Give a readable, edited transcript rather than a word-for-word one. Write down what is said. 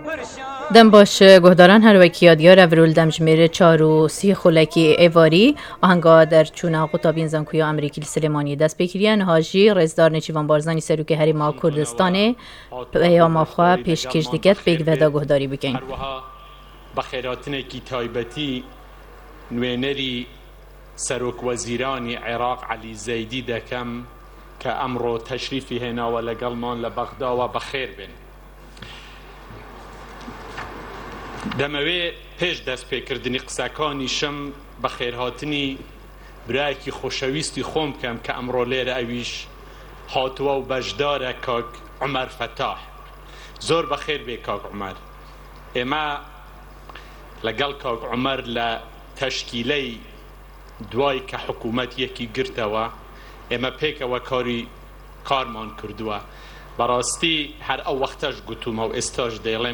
دم باش گهداران هر وکی دیار ورول دم جمیر 4 و 30 خلکی ایواری آهنگا در چونا قطابین زنکوی امریکی سلیمانی دست بکریان هاجی رزدار نچیوان بارزانی سروک هریما کردستان پیام خواه پیشکش دیگت بیگ ودا گهداری بکن بخیراتن کی تایبتی نوینری سروک وزیرانی عراق علی زیدی دکم که امرو تشریفی هنا و لقلمان لبغدا و بخیر بین دموی پیش دست پیکردنی قساکانی شم بخیرهاتنی برایکی خوشویستی خوم کم که امرو لیر اویش هاتوا و بجدار کاک عمر فتاح زور بخیر بی کاک عمر اما لقل کاک عمر لتشکیلی دوای که حکومت یکی گرتوا اما پیک و کارمان کردوا براستی هر او وقتش گتوم و استاج دیلم